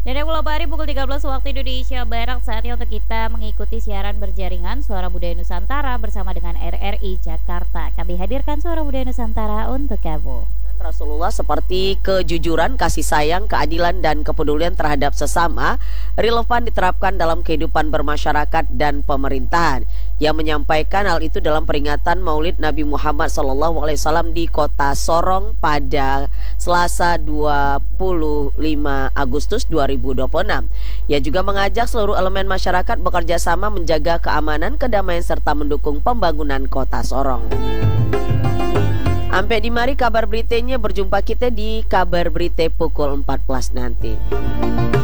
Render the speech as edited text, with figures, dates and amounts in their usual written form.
Dan yang Pulau Bari pukul 13 waktu Indonesia Barat. Saatnya untuk kita mengikuti siaran berjaringan Suara Budaya Nusantara bersama dengan RRI Jakarta. Kami hadirkan Suara Budaya Nusantara untuk kamu. Rasulullah seperti kejujuran, kasih sayang, keadilan, dan kepedulian terhadap sesama relevan diterapkan dalam kehidupan bermasyarakat dan pemerintahan. Yang menyampaikan hal itu dalam peringatan Maulid Nabi Muhammad SAW di Kota Sorong pada Selasa 25 Agustus 2026. Ia juga mengajak seluruh elemen masyarakat bekerja sama menjaga keamanan, kedamaian, serta mendukung pembangunan Kota Sorong. Sampai di mari kabar beritanya, berjumpa kita di kabar berita pukul 14 nanti.